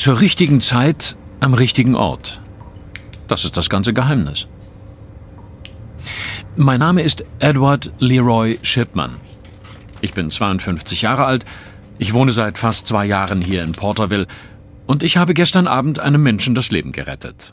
Zur richtigen Zeit, am richtigen Ort. Das ist das ganze Geheimnis. Mein Name ist Edward Leroy Shipman. Ich bin 52 Jahre alt, ich wohne seit fast 2 Jahren hier in Porterville und ich habe gestern Abend einem Menschen das Leben gerettet.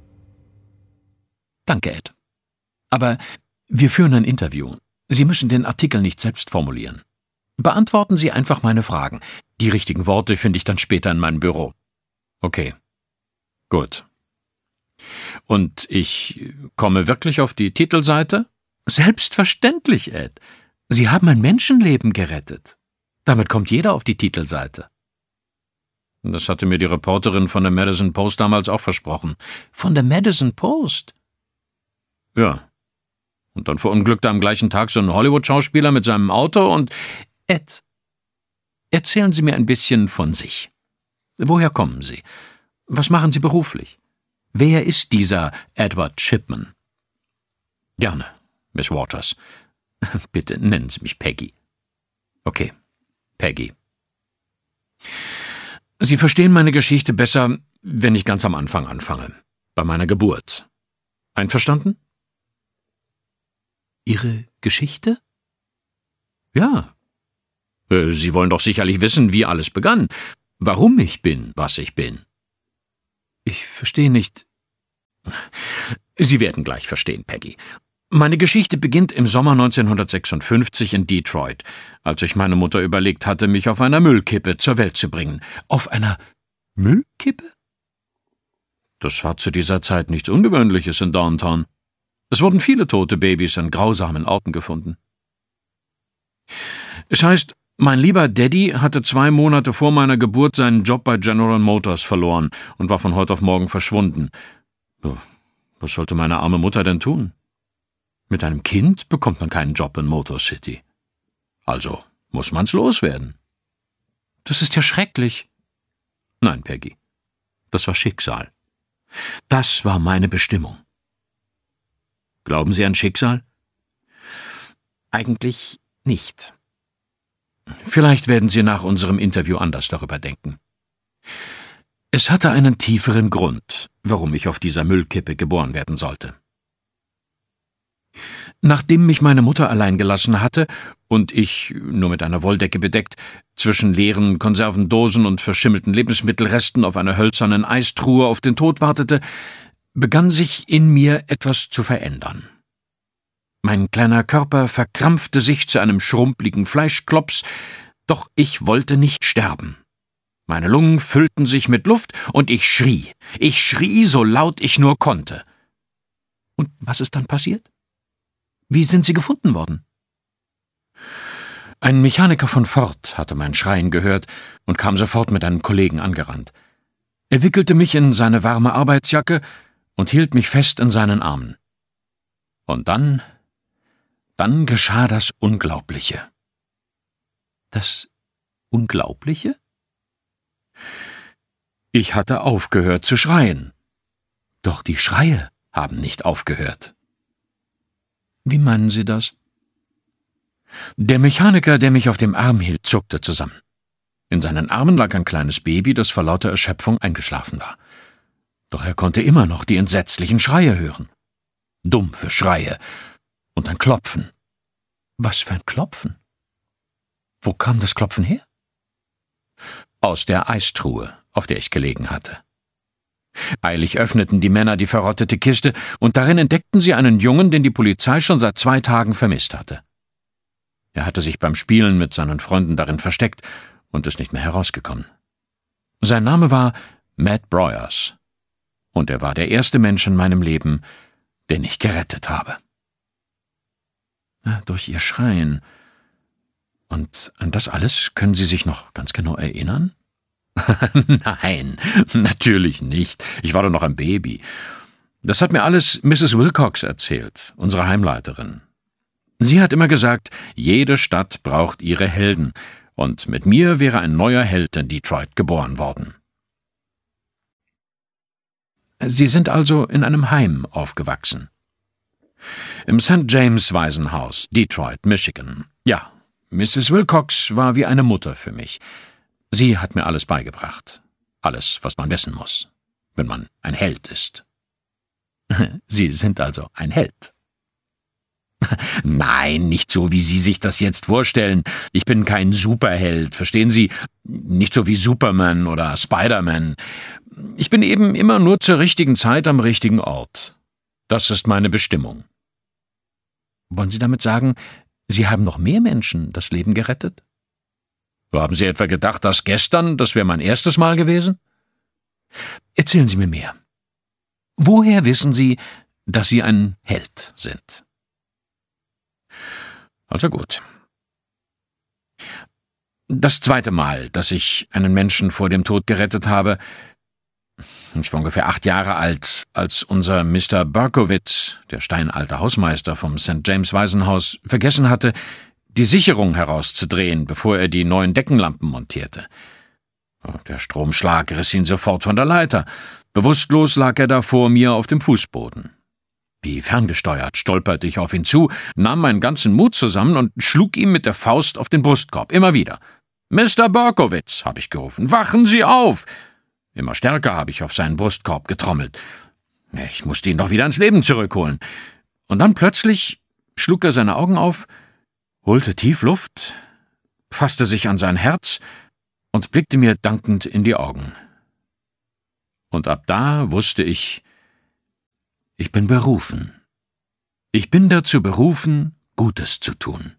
Danke, Ed. Aber wir führen ein Interview. Sie müssen den Artikel nicht selbst formulieren. Beantworten Sie einfach meine Fragen. Die richtigen Worte finde ich dann später in meinem Büro. Okay. Gut. Und ich komme wirklich auf die Titelseite? Selbstverständlich, Ed. Sie haben ein Menschenleben gerettet. Damit kommt jeder auf die Titelseite. Das hatte mir die Reporterin von der Madison Post damals auch versprochen. Von der Madison Post? Ja. Und dann verunglückte am gleichen Tag so ein Hollywood-Schauspieler mit seinem Auto und... Ed, erzählen Sie mir ein bisschen von sich. Woher kommen Sie? Was machen Sie beruflich? Wer ist dieser Edward Shipman? Gerne, Miss Waters. Bitte nennen Sie mich Peggy. Okay, Peggy. Sie verstehen meine Geschichte besser, wenn ich ganz am Anfang anfange. Bei meiner Geburt. Einverstanden? Ihre Geschichte? Ja. Sie wollen doch sicherlich wissen, wie alles begann. Warum ich bin, was ich bin. Ich verstehe nicht. Sie werden gleich verstehen, Peggy. Meine Geschichte beginnt im Sommer 1956 in Detroit, als ich meine Mutter überlegt hatte, mich auf einer Müllkippe zur Welt zu bringen. Auf einer Müllkippe? Das war zu dieser Zeit nichts Ungewöhnliches in Downtown. Es wurden viele tote Babys an grausamen Orten gefunden. Es heißt, mein lieber Daddy hatte 2 Monate vor meiner Geburt seinen Job bei General Motors verloren und war von heute auf morgen verschwunden. Was sollte meine arme Mutter denn tun? Mit einem Kind bekommt man keinen Job in Motor City. Also muss man's loswerden. Das ist ja schrecklich. Nein, Peggy, das war Schicksal. Das war meine Bestimmung. Glauben Sie an Schicksal? Eigentlich nicht. Vielleicht werden Sie nach unserem Interview anders darüber denken. Es hatte einen tieferen Grund, warum ich auf dieser Müllkippe geboren werden sollte. Nachdem mich meine Mutter allein gelassen hatte und ich, nur mit einer Wolldecke bedeckt, zwischen leeren Konservendosen und verschimmelten Lebensmittelresten auf einer hölzernen Eistruhe auf den Tod wartete, begann sich in mir etwas zu verändern. Mein kleiner Körper verkrampfte sich zu einem schrumpeligen Fleischklops, doch ich wollte nicht sterben. Meine Lungen füllten sich mit Luft und ich schrie so laut ich nur konnte. Und was ist dann passiert? Wie sind Sie gefunden worden? Ein Mechaniker von Ford hatte mein Schreien gehört und kam sofort mit einem Kollegen angerannt. Er wickelte mich in seine warme Arbeitsjacke und hielt mich fest in seinen Armen. Und dann geschah das Unglaubliche. Das Unglaubliche? Ich hatte aufgehört zu schreien. Doch die Schreie haben nicht aufgehört. Wie meinen Sie das? Der Mechaniker, der mich auf dem Arm hielt, zuckte zusammen. In seinen Armen lag ein kleines Baby, das vor lauter Erschöpfung eingeschlafen war. Doch er konnte immer noch die entsetzlichen Schreie hören. Dumpfe Schreie und ein Klopfen. Was für ein Klopfen? Wo kam das Klopfen her? Aus der Eistruhe, auf der ich gelegen hatte. Eilig öffneten die Männer die verrottete Kiste, und darin entdeckten sie einen Jungen, den die Polizei schon seit 2 Tagen vermisst hatte. Er hatte sich beim Spielen mit seinen Freunden darin versteckt und ist nicht mehr herausgekommen. Sein Name war Matt Broyers, und er war der erste Mensch in meinem Leben, den ich gerettet habe. Durch ihr Schreien. Und an das alles können Sie sich noch ganz genau erinnern? Nein, natürlich nicht. Ich war doch noch ein Baby. Das hat mir alles Mrs. Wilcox erzählt, unsere Heimleiterin. Sie hat immer gesagt, jede Stadt braucht ihre Helden, und mit mir wäre ein neuer Held in Detroit geboren worden. Sie sind also in einem Heim aufgewachsen. Im St. James Waisenhaus, Detroit, Michigan. Ja, Mrs. Wilcox war wie eine Mutter für mich. Sie hat mir alles beigebracht. Alles, was man wissen muss, wenn man ein Held ist. Sie sind also ein Held. Nein, nicht so, wie Sie sich das jetzt vorstellen. Ich bin kein Superheld, verstehen Sie? Nicht so wie Superman oder Spider-Man. Ich bin eben immer nur zur richtigen Zeit am richtigen Ort. Das ist meine Bestimmung. Wollen Sie damit sagen, Sie haben noch mehr Menschen das Leben gerettet? Haben Sie etwa gedacht, dass gestern, das wäre mein erstes Mal gewesen? Erzählen Sie mir mehr. Woher wissen Sie, dass Sie ein Held sind? Also gut. Das zweite Mal, dass ich einen Menschen vor dem Tod gerettet habe, ich war ungefähr 8 Jahre alt, als unser Mr. Berkowitz, der steinalte Hausmeister vom St. James Waisenhaus, vergessen hatte, die Sicherung herauszudrehen, bevor er die neuen Deckenlampen montierte. Der Stromschlag riss ihn sofort von der Leiter. Bewusstlos lag er da vor mir auf dem Fußboden. Wie ferngesteuert stolperte ich auf ihn zu, nahm meinen ganzen Mut zusammen und schlug ihm mit der Faust auf den Brustkorb, immer wieder. »Mr. Berkowitz«, habe ich gerufen, »wachen Sie auf!« Immer stärker habe ich auf seinen Brustkorb getrommelt. Ich musste ihn doch wieder ins Leben zurückholen. Und dann plötzlich schlug er seine Augen auf, holte tief Luft, fasste sich an sein Herz und blickte mir dankend in die Augen. Und ab da wusste ich bin berufen. Ich bin dazu berufen, Gutes zu tun.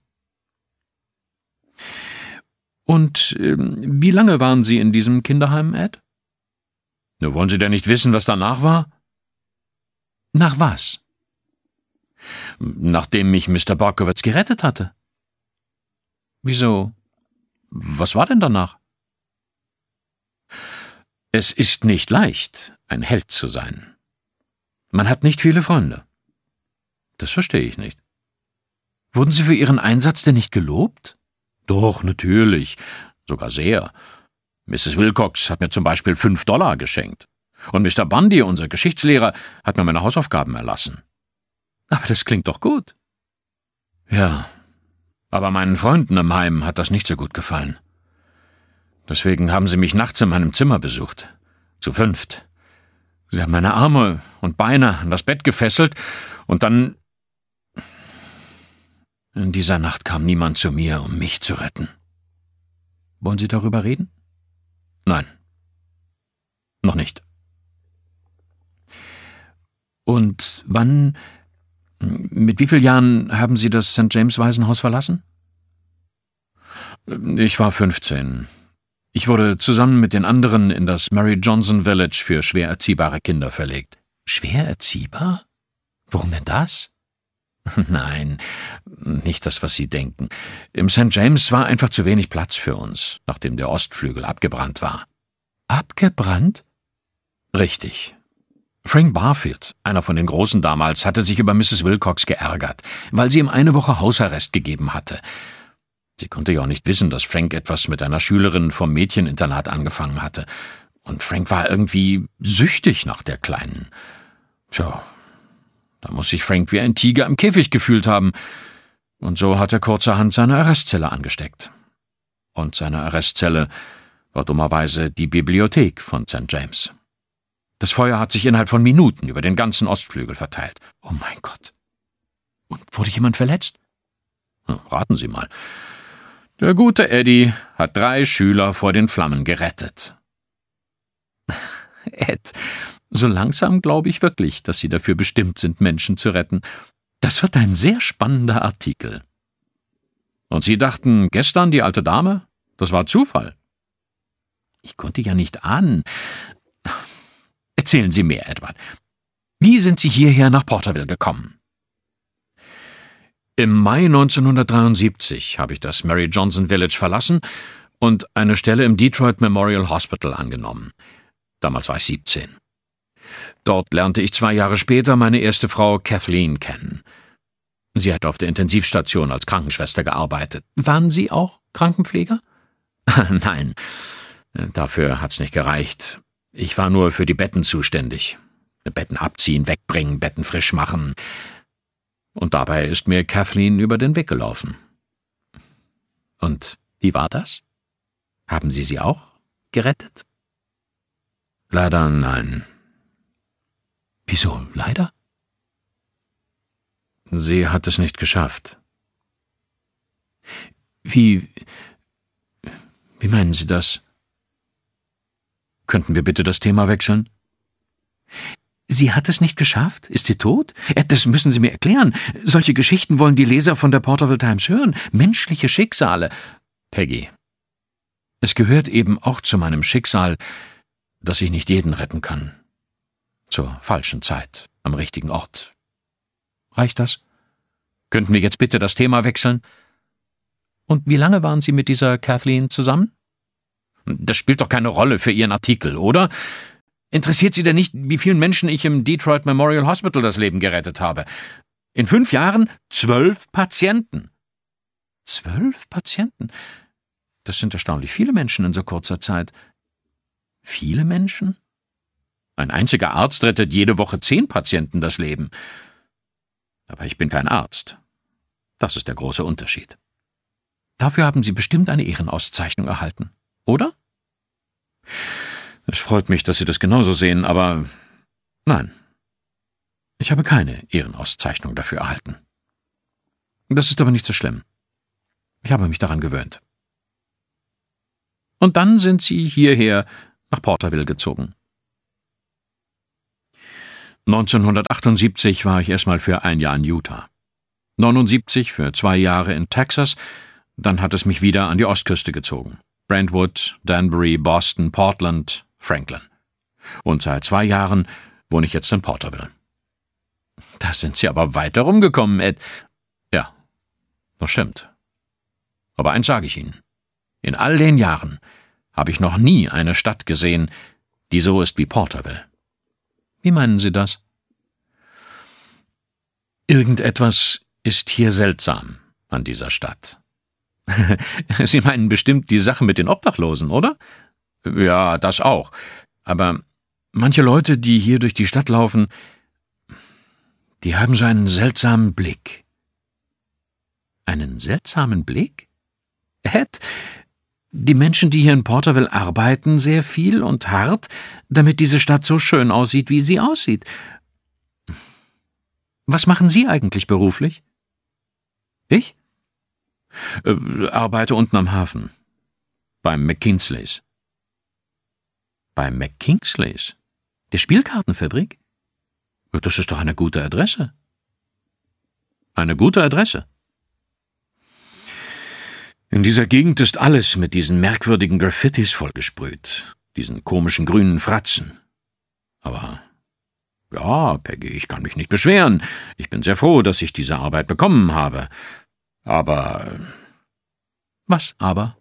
Und wie lange waren Sie in diesem Kinderheim, Ed? Nur wollen Sie denn nicht wissen, was danach war? Nach was? Nachdem mich Mr. Berkowitz gerettet hatte. Wieso? Was war denn danach? Es ist nicht leicht, ein Held zu sein. Man hat nicht viele Freunde. Das verstehe ich nicht. Wurden Sie für Ihren Einsatz denn nicht gelobt? Doch, natürlich. Sogar sehr. Mrs. Wilcox hat mir zum Beispiel $5 geschenkt. Und Mr. Bundy, unser Geschichtslehrer, hat mir meine Hausaufgaben erlassen. Aber das klingt doch gut. Ja, aber meinen Freunden im Heim hat das nicht so gut gefallen. Deswegen haben sie mich nachts in meinem Zimmer besucht. Zu 5. Sie haben meine Arme und Beine an das Bett gefesselt und dann... In dieser Nacht kam niemand zu mir, um mich zu retten. Wollen Sie darüber reden? Nein. Noch nicht. Und wann, mit wie vielen Jahren haben Sie das St. James Waisenhaus verlassen? Ich war 15. Ich wurde zusammen mit den anderen in das Mary Johnson Village für schwer erziehbare Kinder verlegt. Schwer erziehbar? Warum denn das? Nein, nicht das, was Sie denken. Im St. James war einfach zu wenig Platz für uns, nachdem der Ostflügel abgebrannt war. Abgebrannt? Richtig. Frank Barfield, einer von den Großen damals, hatte sich über Mrs. Wilcox geärgert, weil sie ihm eine Woche Hausarrest gegeben hatte. Sie konnte ja auch nicht wissen, dass Frank etwas mit einer Schülerin vom Mädcheninternat angefangen hatte. Und Frank war irgendwie süchtig nach der Kleinen. Tja, da muss sich Frank wie ein Tiger im Käfig gefühlt haben. Und so hat er kurzerhand seine Arrestzelle angesteckt. Und seine Arrestzelle war dummerweise die Bibliothek von St. James. Das Feuer hat sich innerhalb von Minuten über den ganzen Ostflügel verteilt. Oh mein Gott. Und wurde jemand verletzt? Raten Sie mal. Der gute Eddie hat 3 Schüler vor den Flammen gerettet. Ed, so langsam glaube ich wirklich, dass Sie dafür bestimmt sind, Menschen zu retten. Das wird ein sehr spannender Artikel. Und Sie dachten, gestern die alte Dame? Das war Zufall. Ich konnte ja nicht ahnen. Erzählen Sie mehr, Edward. Wie sind Sie hierher nach Porterville gekommen? Im Mai 1973 habe ich das Mary Johnson Village verlassen und eine Stelle im Detroit Memorial Hospital angenommen. Damals war ich 17. Dort lernte ich 2 Jahre später meine erste Frau Kathleen kennen. Sie hat auf der Intensivstation als Krankenschwester gearbeitet. Waren Sie auch Krankenpfleger? Nein, dafür hat's nicht gereicht. Ich war nur für die Betten zuständig. Betten abziehen, wegbringen, Betten frisch machen. Und dabei ist mir Kathleen über den Weg gelaufen. Und wie war das? Haben Sie sie auch gerettet? Leider nein. Wieso leider? Sie hat es nicht geschafft. Wie meinen Sie das? Könnten wir bitte das Thema wechseln? Sie hat es nicht geschafft? Ist sie tot? Das müssen Sie mir erklären. Solche Geschichten wollen die Leser von der Porterville Times hören. Menschliche Schicksale. Peggy, es gehört eben auch zu meinem Schicksal, dass ich nicht jeden retten kann. Zur falschen Zeit, am richtigen Ort. Reicht das? Könnten wir jetzt bitte das Thema wechseln? Und wie lange waren Sie mit dieser Kathleen zusammen? Das spielt doch keine Rolle für Ihren Artikel, oder? Interessiert Sie denn nicht, wie vielen Menschen ich im Detroit Memorial Hospital das Leben gerettet habe? In 5 Jahren 12 Patienten. 12 Patienten? Das sind erstaunlich viele Menschen in so kurzer Zeit. Viele Menschen? Ein einziger Arzt rettet jede Woche 10 Patienten das Leben. Aber ich bin kein Arzt. Das ist der große Unterschied. Dafür haben Sie bestimmt eine Ehrenauszeichnung erhalten, oder? Es freut mich, dass Sie das genauso sehen, aber nein. Ich habe keine Ehrenauszeichnung dafür erhalten. Das ist aber nicht so schlimm. Ich habe mich daran gewöhnt. Und dann sind Sie hierher nach Porterville gezogen. 1978 war ich erstmal für 1 Jahr in Utah. 79 für 2 Jahre in Texas, dann hat es mich wieder an die Ostküste gezogen. Brentwood, Danbury, Boston, Portland, Franklin. Und seit 2 Jahren wohne ich jetzt in Porterville. Da sind Sie aber weit herumgekommen, Ed. Ja, das stimmt. Aber eins sage ich Ihnen. In all den Jahren habe ich noch nie eine Stadt gesehen, die so ist wie Porterville. Wie meinen Sie das? Irgendetwas ist hier seltsam an dieser Stadt. Sie meinen bestimmt die Sache mit den Obdachlosen, oder? Ja, das auch. Aber manche Leute, die hier durch die Stadt laufen, die haben so einen seltsamen Blick. Einen seltsamen Blick? Ed, die Menschen, die hier in Porterville arbeiten, sehr viel und hart, damit diese Stadt so schön aussieht, wie sie aussieht. Was machen Sie eigentlich beruflich? Ich? Arbeite unten am Hafen. Beim McKinsleys. Beim McKinsleys? Der Spielkartenfabrik? Das ist doch eine gute Adresse. Eine gute Adresse. In dieser Gegend ist alles mit diesen merkwürdigen Graffitis vollgesprüht, diesen komischen grünen Fratzen. Aber ja, Peggy, ich kann mich nicht beschweren. Ich bin sehr froh, dass ich diese Arbeit bekommen habe. Aber was aber?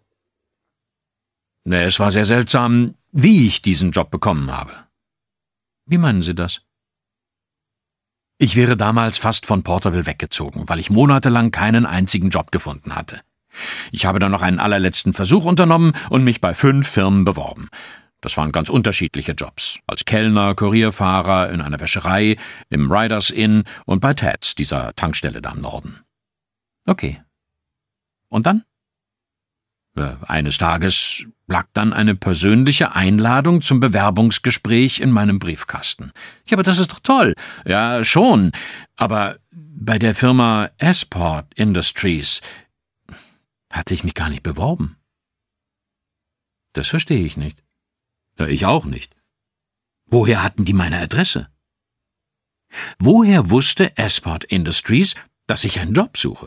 Es war sehr seltsam, wie ich diesen Job bekommen habe. Wie meinen Sie das? Ich wäre damals fast von Porterville weggezogen, weil ich monatelang keinen einzigen Job gefunden hatte. Ich habe dann noch einen allerletzten Versuch unternommen und mich bei 5 Firmen beworben. Das waren ganz unterschiedliche Jobs. Als Kellner, Kurierfahrer, in einer Wäscherei, im Riders Inn und bei Ted's, dieser Tankstelle da im Norden. Okay. Und dann? Eines Tages lag dann eine persönliche Einladung zum Bewerbungsgespräch in meinem Briefkasten. Ja, aber das ist doch toll. Ja, schon. Aber bei der Firma Esport Industries hatte ich mich gar nicht beworben. Das verstehe ich nicht. Ja, ich auch nicht. Woher hatten die meine Adresse? Woher wusste Esport Industries, dass ich einen Job suche?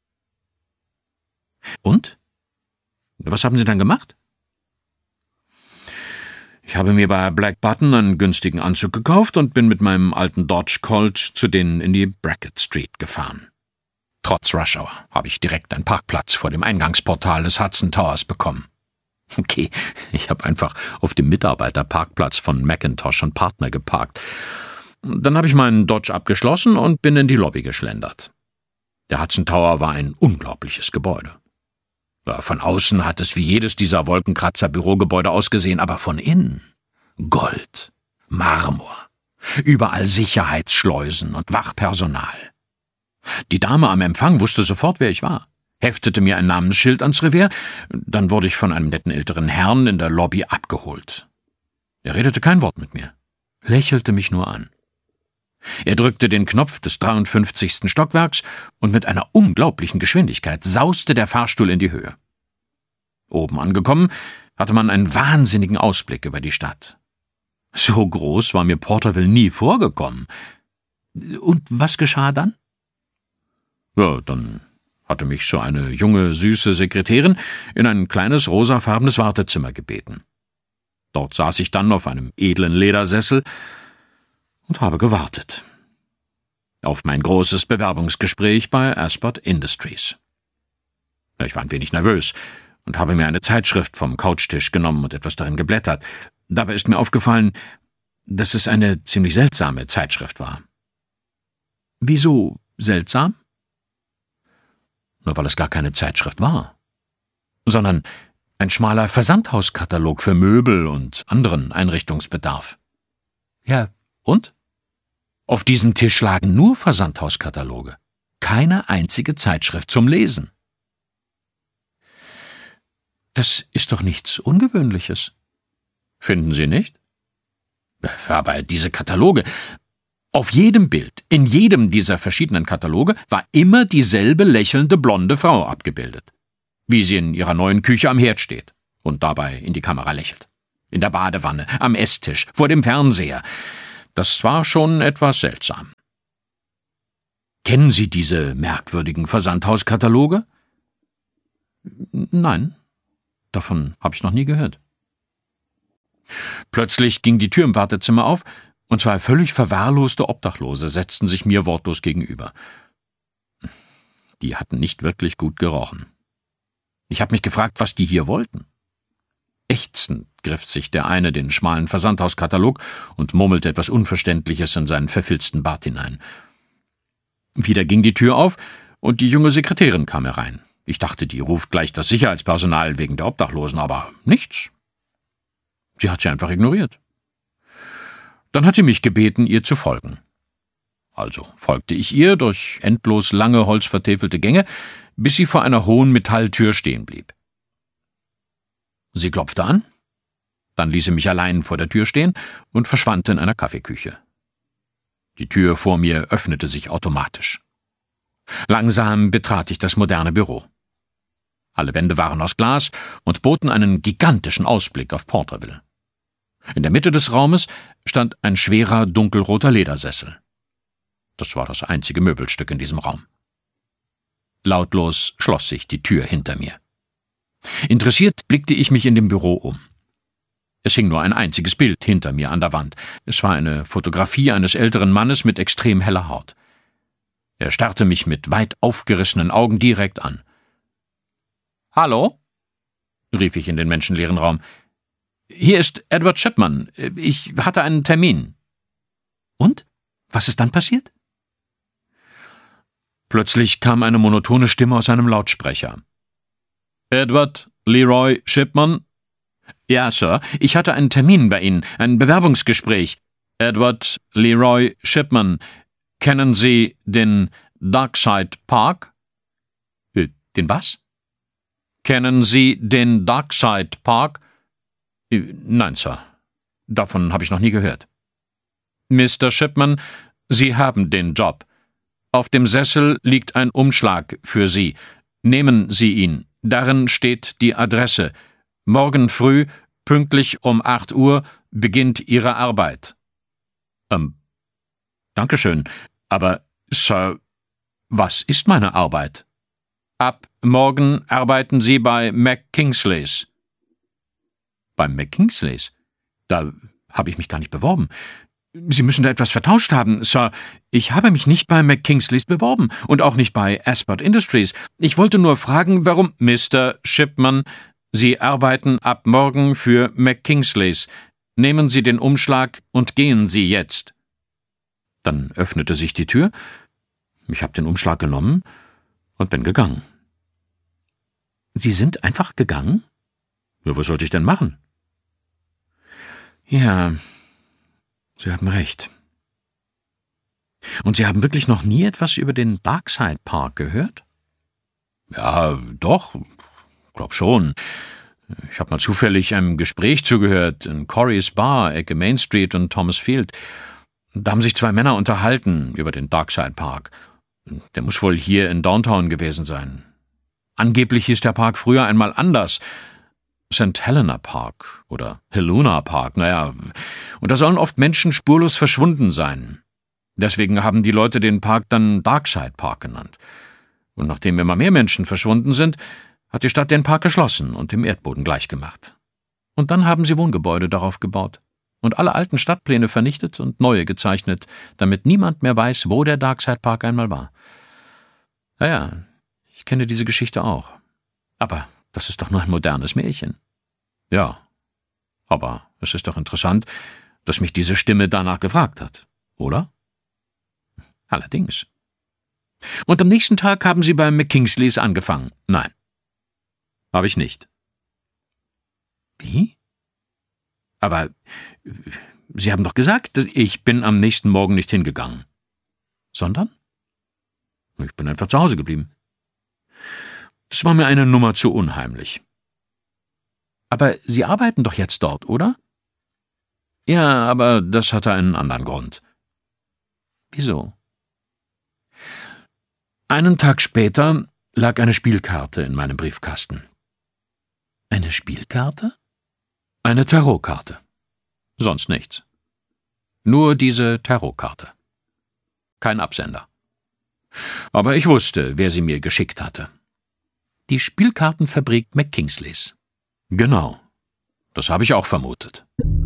Und? Was haben Sie dann gemacht? Ich habe mir bei Black Button einen günstigen Anzug gekauft und bin mit meinem alten Dodge Colt zu denen in die Brackett Street gefahren. Trotz Rush Hour habe ich direkt einen Parkplatz vor dem Eingangsportal des Hudson Towers bekommen. Okay, ich habe einfach auf dem Mitarbeiterparkplatz von McIntosh & Partner geparkt. Dann habe ich meinen Dodge abgeschlossen und bin in die Lobby geschlendert. Der Hudson Tower war ein unglaubliches Gebäude. Von außen hat es wie jedes dieser Wolkenkratzer-Bürogebäude ausgesehen, aber von innen Gold, Marmor, überall Sicherheitsschleusen und Wachpersonal. Die Dame am Empfang wusste sofort, wer ich war, heftete mir ein Namensschild ans Revers, dann wurde ich von einem netten älteren Herrn in der Lobby abgeholt. Er redete kein Wort mit mir, lächelte mich nur an. Er drückte den Knopf des 53. Stockwerks und mit einer unglaublichen Geschwindigkeit sauste der Fahrstuhl in die Höhe. Oben angekommen, hatte man einen wahnsinnigen Ausblick über die Stadt. So groß war mir Porterville nie vorgekommen. Und was geschah dann? Ja, dann hatte mich so eine junge, süße Sekretärin in ein kleines rosafarbenes Wartezimmer gebeten. Dort saß ich dann auf einem edlen Ledersessel und habe gewartet. Auf mein großes Bewerbungsgespräch bei Asphalt Industries. Ich war ein wenig nervös und habe mir eine Zeitschrift vom Couchtisch genommen und etwas darin geblättert. Dabei ist mir aufgefallen, dass es eine ziemlich seltsame Zeitschrift war. Wieso seltsam? Nur weil es gar keine Zeitschrift war, sondern ein schmaler Versandhauskatalog für Möbel und anderen Einrichtungsbedarf. Ja, und? Auf diesem Tisch lagen nur Versandhauskataloge, keine einzige Zeitschrift zum Lesen. Das ist doch nichts Ungewöhnliches. Finden Sie nicht? Aber diese Kataloge, auf jedem Bild, in jedem dieser verschiedenen Kataloge, war immer dieselbe lächelnde blonde Frau abgebildet, wie sie in ihrer neuen Küche am Herd steht und dabei in die Kamera lächelt. In der Badewanne, am Esstisch, vor dem Fernseher. Das war schon etwas seltsam. Kennen Sie diese merkwürdigen Versandhauskataloge? Nein, davon habe ich noch nie gehört. Plötzlich ging die Tür im Wartezimmer auf, und zwei völlig verwahrloste Obdachlose setzten sich mir wortlos gegenüber. Die hatten nicht wirklich gut gerochen. Ich habe mich gefragt, was die hier wollten. Ächzend griff sich der eine den schmalen Versandhauskatalog und murmelte etwas Unverständliches in seinen verfilzten Bart hinein. Wieder ging die Tür auf, und die junge Sekretärin kam herein. Ich dachte, die ruft gleich das Sicherheitspersonal wegen der Obdachlosen, aber nichts. Sie hat sie einfach ignoriert. Dann hat sie mich gebeten, ihr zu folgen. Also folgte ich ihr durch endlos lange holzvertäfelte Gänge, bis sie vor einer hohen Metalltür stehen blieb. Sie klopfte an, dann ließ sie mich allein vor der Tür stehen und verschwand in einer Kaffeeküche. Die Tür vor mir öffnete sich automatisch. Langsam betrat ich das moderne Büro. Alle Wände waren aus Glas und boten einen gigantischen Ausblick auf Porterville. In der Mitte des Raumes stand ein schwerer, dunkelroter Ledersessel. Das war das einzige Möbelstück in diesem Raum. Lautlos schloss sich die Tür hinter mir. Interessiert blickte ich mich in dem Büro um. Es hing nur ein einziges Bild hinter mir an der Wand. Es war eine Fotografie eines älteren Mannes mit extrem heller Haut. Er starrte mich mit weit aufgerissenen Augen direkt an. »Hallo?« rief ich in den menschenleeren Raum. »Hier ist Edward Chipman. Ich hatte einen Termin.« »Und? Was ist dann passiert?« Plötzlich kam eine monotone Stimme aus einem Lautsprecher. »Edward Leroy Chipman?« »Ja, Sir, ich hatte einen Termin bei Ihnen, ein Bewerbungsgespräch. Edward Leroy Chipman, kennen Sie den Darkside Park?« »Den was?« »Kennen Sie den Darkside Park?« »Nein, Sir. Davon habe ich noch nie gehört.« »Mr. Chipman, Sie haben den Job. Auf dem Sessel liegt ein Umschlag für Sie. Nehmen Sie ihn. Darin steht die Adresse. Morgen früh, pünktlich um 8 Uhr, beginnt Ihre Arbeit.« Dankeschön. Aber, Sir, was ist meine Arbeit?« »Ab morgen arbeiten Sie bei McKinsleys.« »Bei McKinsleys? Da habe ich mich gar nicht beworben. Sie müssen da etwas vertauscht haben, Sir. Ich habe mich nicht bei McKinsleys beworben und auch nicht bei Asphalt Industries. Ich wollte nur fragen, warum Mr. Chipman, Sie arbeiten ab morgen für McKinsleys. Nehmen Sie den Umschlag und gehen Sie jetzt.« Dann öffnete sich die Tür. Ich habe den Umschlag genommen und bin gegangen. »Sie sind einfach gegangen?« »Ja, was sollte ich denn machen?« »Ja, Sie haben recht. Und Sie haben wirklich noch nie etwas über den Darkside Park gehört?« »Ja, doch, glaub schon. Ich habe mal zufällig einem Gespräch zugehört in Corey's Bar, Ecke Main Street und Thomas Field. Da haben sich zwei Männer unterhalten über den Darkside Park. Der muss wohl hier in Downtown gewesen sein. Angeblich hieß der Park früher einmal anders. St. Helena Park oder Helena Park, naja. Und da sollen oft Menschen spurlos verschwunden sein. Deswegen haben die Leute den Park dann Darkside Park genannt. Und nachdem immer mehr Menschen verschwunden sind, hat die Stadt den Park geschlossen und dem Erdboden gleichgemacht. Und dann haben sie Wohngebäude darauf gebaut und alle alten Stadtpläne vernichtet und neue gezeichnet, damit niemand mehr weiß, wo der Darkside Park einmal war. Naja, ich kenne diese Geschichte auch. Aber das ist doch nur ein modernes Märchen. Ja, aber es ist doch interessant, dass mich diese Stimme danach gefragt hat, oder? Allerdings. Und am nächsten Tag haben Sie bei McKinsleys angefangen. Nein, habe ich nicht. Wie? Aber Sie haben doch gesagt, ich bin am nächsten Morgen nicht hingegangen. Sondern? Ich bin einfach zu Hause geblieben. Das war mir eine Nummer zu unheimlich. Aber Sie arbeiten doch jetzt dort, oder? Ja, aber das hatte einen anderen Grund. Wieso? Einen Tag später lag eine Spielkarte in meinem Briefkasten. Eine Spielkarte? Eine Tarotkarte. Sonst nichts. Nur diese Tarotkarte. Kein Absender. Aber ich wusste, wer sie mir geschickt hatte. Die Spielkartenfabrik McKinsleys. Genau. Das habe ich auch vermutet.